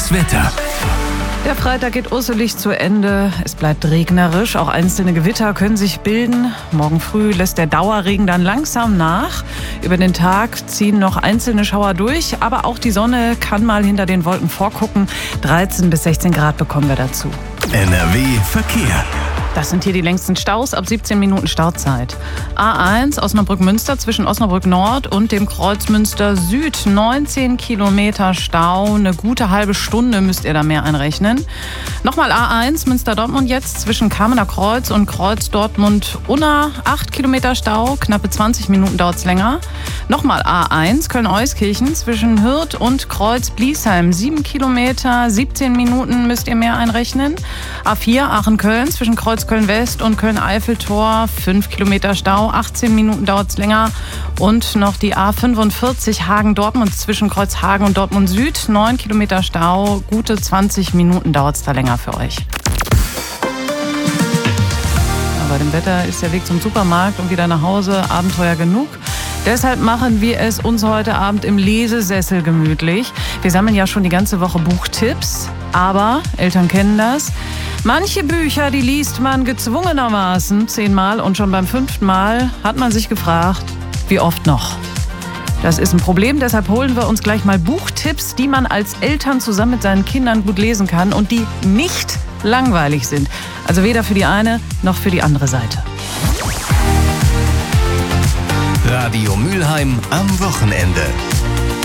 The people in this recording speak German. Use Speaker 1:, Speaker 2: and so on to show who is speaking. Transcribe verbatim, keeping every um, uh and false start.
Speaker 1: Das Wetter.
Speaker 2: Der Freitag geht urselig zu Ende. Es bleibt regnerisch. Auch einzelne Gewitter können sich bilden. Morgen früh lässt der Dauerregen dann langsam nach. Über den Tag ziehen noch einzelne Schauer durch. Aber auch die Sonne kann mal hinter den Wolken vorgucken. dreizehn bis sechzehn Grad bekommen wir dazu.
Speaker 1: N R W Verkehr.
Speaker 2: Das sind hier die längsten Staus, ab siebzehn Minuten Stauzeit. A eins Osnabrück-Münster zwischen Osnabrück Nord und dem Kreuz Münster Süd. neunzehn Kilometer Stau, eine gute halbe Stunde müsst ihr da mehr einrechnen. Nochmal A eins Münster-Dortmund jetzt zwischen Kamener Kreuz und Kreuz Dortmund-Unna. acht Kilometer Stau, knappe zwanzig Minuten dauert es länger. Nochmal A eins Köln-Euskirchen zwischen Hürth und Kreuz Bliesheim. sieben Kilometer, siebzehn Minuten müsst ihr mehr einrechnen. A vier Aachen-Köln zwischen Kreuz Köln-West und Köln-Eiffeltor, fünf Kilometer Stau, achtzehn Minuten dauert es länger. Und noch die A fünfundvierzig Hagen-Dortmund zwischen Kreuzhagen und Dortmund Süd, neun Kilometer Stau, gute zwanzig Minuten dauert es da länger für euch. Ja, bei dem Wetter ist der Weg zum Supermarkt und wieder nach Hause Abenteuer genug. Deshalb machen wir es uns heute Abend im Lesesessel gemütlich. Wir sammeln ja schon die ganze Woche Buchtipps, aber Eltern kennen das. Manche Bücher, die liest man gezwungenermaßen zehnmal und schon beim fünften Mal hat man sich gefragt, wie oft noch? Das ist ein Problem, deshalb holen wir uns gleich mal Buchtipps, die man als Eltern zusammen mit seinen Kindern gut lesen kann und die nicht langweilig sind. Also weder für die eine noch für die andere Seite.
Speaker 1: Radio Mülheim am Wochenende.